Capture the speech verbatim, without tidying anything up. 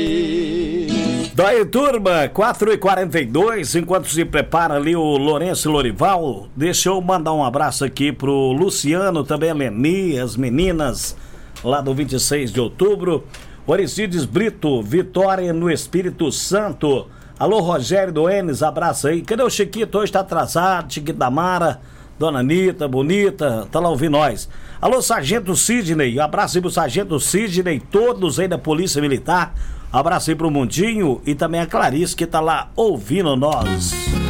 Daí, turma, quatro e quarenta e dois, enquanto se prepara ali o Lourenço e Lorival, deixa eu mandar um abraço aqui pro Luciano, também a Leni, as meninas lá do vinte e seis de outubro, Oricides Brito, Vitória no Espírito Santo. Alô, Rogério do Enes, abraço aí. Cadê o Chiquito? Hoje tá atrasado, Chiquito da Mara, Dona Anitta, bonita, tá lá ouvindo nós. Alô, Sargento Sidney, abraço aí pro Sargento Sidney, todos aí da Polícia Militar. Abraço aí pro Mundinho e também a Clarice que tá lá ouvindo nós.